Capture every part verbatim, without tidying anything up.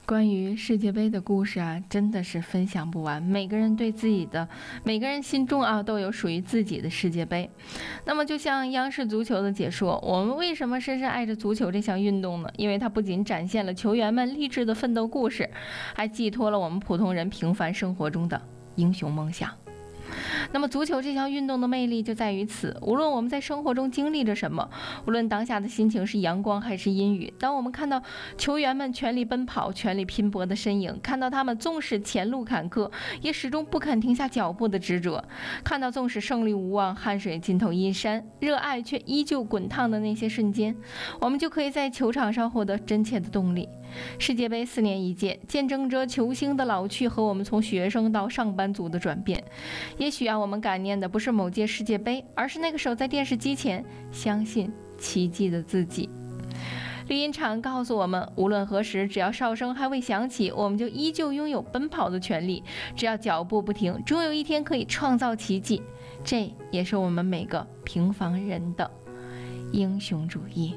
关于世界杯的故事啊，真的是分享不完。每个人对自己的，每个人心中啊，都有属于自己的世界杯。那么，就像央视足球的解说，我们为什么深深爱着足球这项运动呢？因为它不仅展现了球员们励志的奋斗故事，还寄托了我们普通人平凡生活中的英雄梦想。那么足球这项运动的魅力就在于此，无论我们在生活中经历着什么，无论当下的心情是阳光还是阴雨，当我们看到球员们全力奔跑、全力拼搏的身影，看到他们纵使前路坎坷，也始终不肯停下脚步的执着，看到纵使胜利无望、汗水浸透衣衫，热爱却依旧滚烫的那些瞬间，我们就可以在球场上获得真切的动力。世界杯四年一届，见证着球星的老去和我们从学生到上班族的转变。也许啊，我们感念的不是某届世界杯，而是那个守在电视机前相信奇迹的自己。绿茵场告诉我们，无论何时，只要哨声还未响起，我们就依旧拥有奔跑的权利。只要脚步不停，终有一天可以创造奇迹。这也是我们每个平凡人的英雄主义。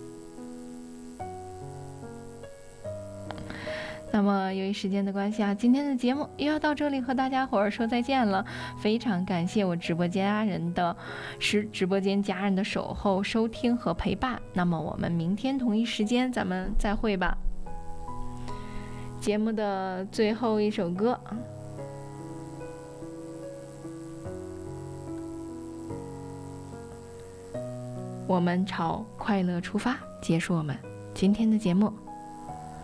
那么由于时间的关系啊，今天的节目又要到这里和大家伙儿说再见了。非常感谢我直播间家人的是直播间家人的守候、收听和陪伴。那么我们明天同一时间咱们再会吧。节目的最后一首歌，我们朝快乐出发，结束我们今天的节目。